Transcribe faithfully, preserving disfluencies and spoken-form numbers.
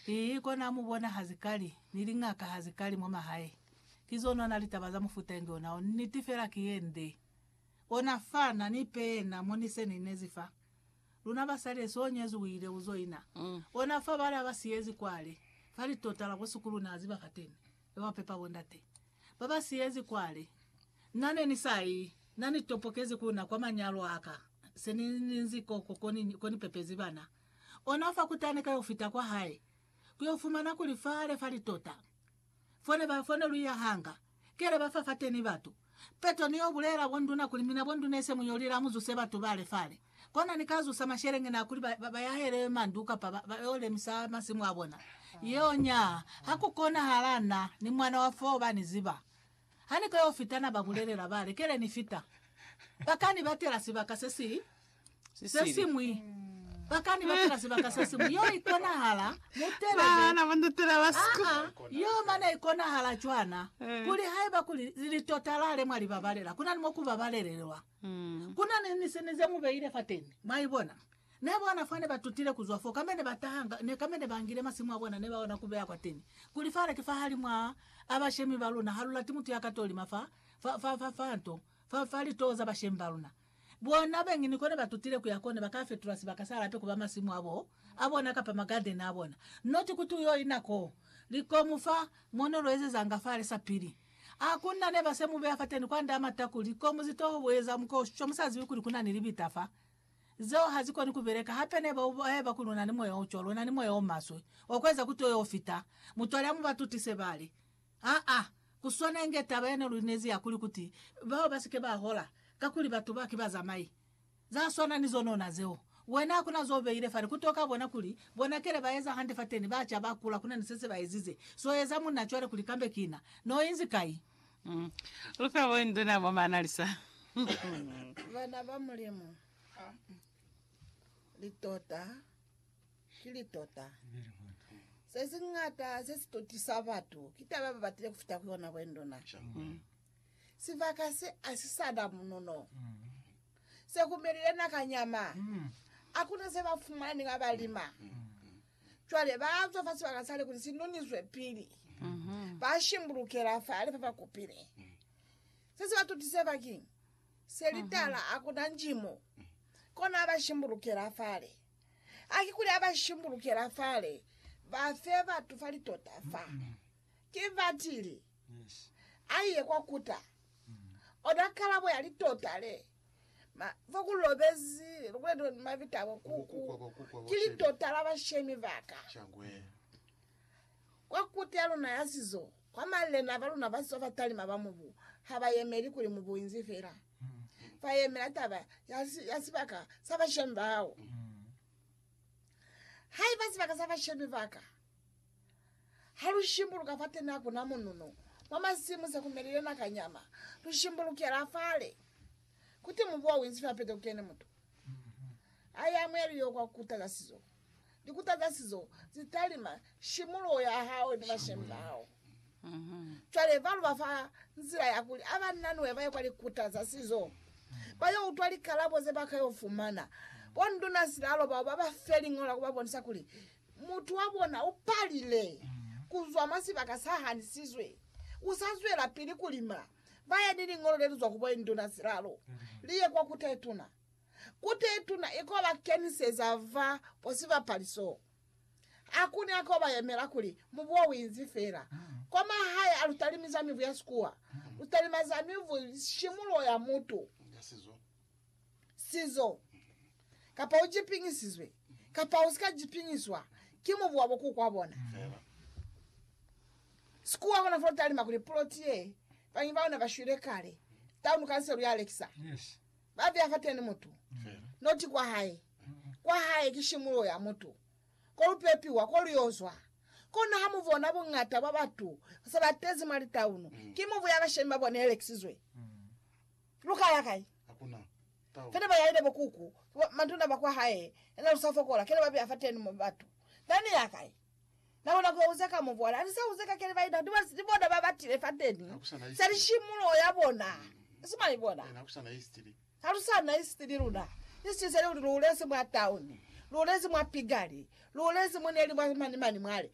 Eh kona mubona hazikali nilingaka hazikali mwa hai kizono nalitabaza mufutenge onao nitifera kiende onafana nipena monise ninezifa luna basale sonyezi wile uzoina mm. onafa bala basiyezi kwale fali totala kusukulu naziba katene ewa pepa wondate baba siyezi kwale nane ni sai nani topokezi kuna kwa manyalo aka seninzi koko koni koni pepezi bana onafa kutaneka ufita kwa hai kuyofumana kulifale fali tota fone ba fone luya hanga kere bafa fateni batu peto niyo bulera bonduna kulimina bonduna ese munyolira muzu sebatu bale fale kona nikazu sama sherenge na kuli baba yahere manduka pa ole msama simu abona yonya hakukona halana ni mwana wa foba niziba hani kwa ofitana babulera bale kere ni fita bakani batera sibaka sesi sesi mwi bakani batera sibaka sesi mwi yo ikona hala mutele bana bandutera basiko yo mana ikona hala chwana kuli haiba kuli zili totalale mwali babalera kuna nimo kubabalelelwa mm. kuna nini seneze mubeire fateni maibona nebo anafane batutire kuzwafo kamene batahanga ne kamene bangire masimu abona ne baona kubeya kwateni kulifara kifahali mwa abashemi baluna halula timutu yakatoli mafa fa fa fa fanto fa fali toza bashemi baluna bona bengi nikone batutire kuyakone bakafe turasi bakasala pe kuba masimu abo abona kapa magade na abona noti kutu yo inako liko mufa mono roeze zangafale sapiri akuna ne basemu be afateni kwanda amataku liko muzito weza mko chomusazi bikuri kuna nilibitafa zo haziko nikubereka hapene ba heba kununa ni moyo ocholo na ni moyo omaso okweza kutoyo ofita mutwala mu batutise bali a a kusona ngeta bene lunezi yakuli kuti bao basike ba hola kakuli batu baki bazamai za sona nizo nona zeo wena kuna zobe ile fari kutoka bona kuli bona kere baeza hande fateni bacha bakula kuna nisese baezize so yeza mu nachore kuli kambe kina no inzi kai mm luka wendo na mama analisa bana bamulimo litota kilitota sesi ngata sesi totisa batu kitaba batile kufita kuona wendo na mm. sivaka se asisada munono mm. se kumerire na kanyama mm. akuna se bafumani ngabalima mm. chwale bazo fasi bakasale kuti sinonizwe pili mhm bashimburukera fale papa kupire mm. sesi batutise baki selitala mm-hmm. akuna njimo kona abashimburukera fale akikuli abashimburukera fale bafeva tufali totafa mm-hmm. kivatili yes aye kwa kuta mm. odakala bo yali totale ma vokulobezi lukwedo mavitabo kuku kili totala bashemi vaka changwe kwa kutelo na yasizo kwa malena baluna basofa tali mabamubu haba yemeli kuli mubuinzi fera mm. fa yemela taba yasi yasibaka saba shembao mm. hai basi baka saba shemi vaka halushimbuluka fatena kuna mununo mama simu se kumelile na kanyama lushimbulukera fale kuti mubwa winzi apete kukene mutu aya mweri yo kwa kutaga sizo ndikutaga sizo zitalima shimulo ya hao ndi bashemba hao mhm twale valu bafa nzira yakuli abananu webaye kwali kutaza sizo bayo utwali kalabo ze bakayo fumana bonduna silalo baba bafeli ngola kubabonisa kuli mutu wabona upalile kuzwa masiba kasahani sizwe usazwe la pili kulima baya nini ngolo letuzwa kuboye nduna silalo liye kwa kutetuna kutetuna ikoba keniseza va posiva paliso akuni akoba yemera kuli mubwo winzi fera koma haya alutalimiza mivu ya skuwa utalimiza mivu shimulo ya mutu sizo sizo kapa ujipingisizwe kapa usika jipingiswa kimuvu wabo kwabona fera skuwa wana flotali makuli plotie banyiba ona bashire kale taunu kanselu ya Alexa yes babi afatene mutu fera noti kwa hai kwa hai kishimulo ya mutu kolupepi wa koliyozwa kona hamuvona bongata babatu sabatezi mali taunu mm. kimuvu yakashemba bona Alexizwe mm. luka yakai hakuna tawo fene bayaide bokuku matunda bakwa hae ena lusafokola kele babi afatene mubatu ndani yakai naona kwa uzeka muvwala alisa uzeka kele baida ndiboda babatile fateni sali shimulo yabona sima ibona nakusana history halusana history luna history sele ululese mwa town lulezi mwa pigali lulezi mweneli mwa mani mani mwale